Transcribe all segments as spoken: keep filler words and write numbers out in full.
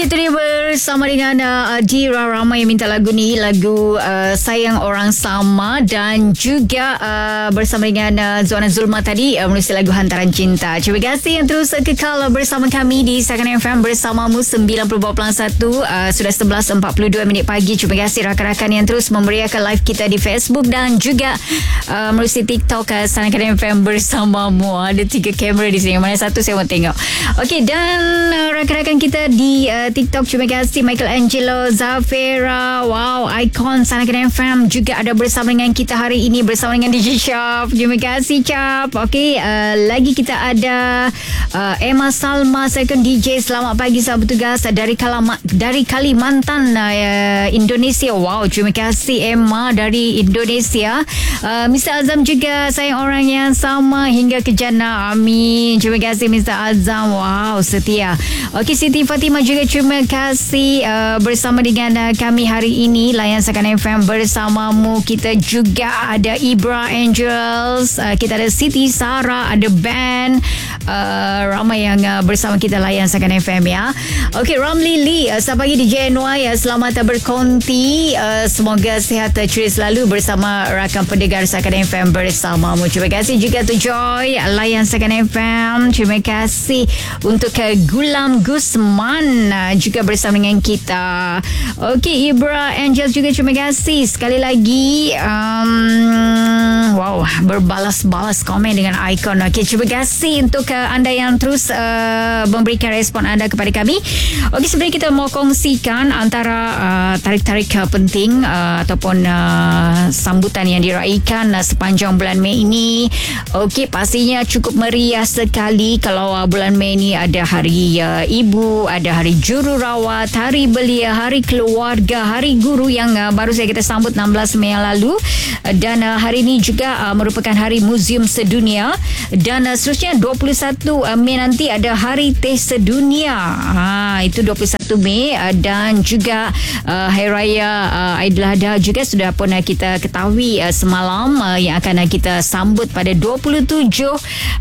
Okey, itu dia bersama dengan uh, Dira. Ramai yang minta lagu ni, lagu uh, Sayang Orang Sama, dan juga uh, bersama dengan uh, Zuana Zulma tadi uh, menulis lagu Hantaran Cinta. Terima kasih yang terus uh, kekal bersama kami di Sakan F M bersamamu sembilan puluh dua satu. uh, Sudah sebelas empat puluh dua minit pagi. Terima kasih rakan-rakan yang terus memeriahkan live kita di Facebook dan juga uh, melalui TikTok uh, Sakan F M bersamamu. Ada tiga kamera di sini, mana satu saya mau tengok. Okey, dan uh, rakan-rakan kita di uh, TikTok, terima kasih Michael Angelo, Zafira, wow, ikon Sakan F M juga ada bersama dengan kita hari ini bersama dengan D J Chap. Terima kasih Chap. Okey, uh, lagi kita ada uh, Emma Salma, second D J. Selamat pagi sahabat tugas dari Kalama, dari Kalimantan, uh, Indonesia. Wow, terima kasih Emma dari Indonesia. uh, Mister Azam juga sayang orang yang sama hingga ke jannah, amin. Terima kasih Mister Azam, wow, setia. Okey, Siti Fatimah juga terima kasih uh, bersama dengan uh, kami hari ini. Layan Sakan F M bersamamu. Kita juga ada Ibra Angels, uh, kita ada Siti Sarah, ada Ben, uh, ramai yang uh, bersama kita layan Sakan F M ya. Okey, Ramli Lee, uh, selamat pagi di J N Y, uh, selamat berkonti, uh, semoga sihat uh, ceria selalu bersama rakan pendengar Sakan F M bersamamu. Terima kasih juga tu Joy, layan Sakan F M. Terima kasih untuk uh, Gulam Gusman uh, juga bersama dengan kita. Okey, Ibra Angels juga terima kasih sekali lagi. Um, wow, berbalas-balas komen dengan ikon. Okey, terima kasih untuk uh, anda yang terus uh, memberikan respon anda kepada kami. Okey, sebenarnya kita mau kongsikan antara uh, tarik-tarik uh, penting uh, ataupun uh, sambutan yang diraikan uh, sepanjang bulan Mei ini. Okey, pastinya cukup meriah sekali kalau uh, bulan Mei ini ada hari uh, ibu, ada hari jururawat, hari belia, hari keluarga, hari guru yang uh, baru saja kita sambut enam belas Mei yang lalu, uh, dan uh, hari ini juga uh, merupakan hari muzium sedunia, dan uh, seterusnya dua puluh satu Mei nanti ada hari teh sedunia. Ha, itu dua puluh satu Mei, uh, dan juga uh, hari raya uh, Aidiladha juga sudah pun uh, kita ketahui uh, semalam, uh, yang akan uh, kita sambut pada dua puluh tujuh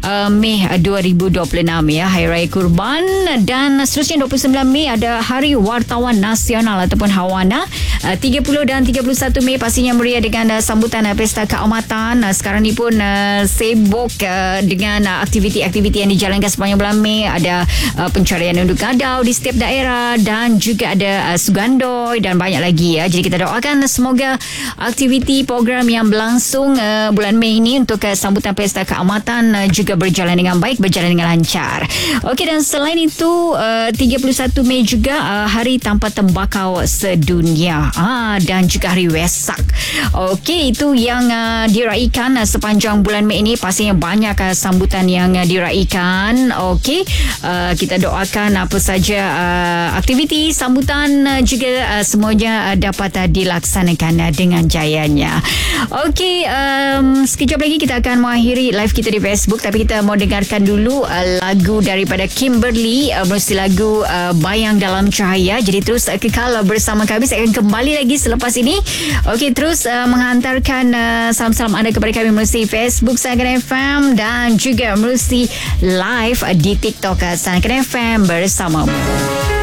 Mei dua ribu dua puluh enam ya, hari raya kurban. Dan seterusnya dua puluh sembilan Mei ada hari wartawan nasional ataupun Hawana. uh, tiga puluh dan tiga puluh satu Mei pastinya meriah dengan uh, sambutan uh, pesta keamatan. uh, sekarang ni pun uh, sibuk uh, dengan uh, aktiviti-aktiviti yang dijalankan sepanjang bulan Mei. Ada uh, pencarian undur gadau di setiap daerah, dan juga ada uh, sugandoi dan banyak lagi ya. Jadi kita doakan semoga aktiviti program yang berlangsung uh, bulan Mei ini untuk uh, sambutan pesta keamatan uh, juga berjalan dengan baik, berjalan dengan lancar. Okey, dan selain itu uh, tiga puluh satu Mei juga uh, hari tanpa tembakau sedunia, ah, dan juga hari Wesak. Okey, itu yang uh, diraikan uh, sepanjang bulan Mei ini. Pastinya banyak uh, sambutan yang uh, diraikan. Okey, uh, kita doakan apa saja uh, aktiviti sambutan uh, juga uh, semuanya uh, dapat uh, dilaksanakan uh, dengan jayanya. Okey, um, sekejap lagi kita akan mengakhiri live kita di Facebook, tapi kita mau dengarkan dulu uh, lagu daripada Kimberly, uh, melalui lagu uh, Bayang Dalam Cahaya. Jadi terus uh, kekal uh, bersama kami. Saya akan kembali lagi selepas ini. Okey, terus uh, menghantarkan uh, salam-salam anda kepada kami melalui Facebook Sakan F M dan juga melalui live uh, di TikTok uh, Sakan F M bersamamu.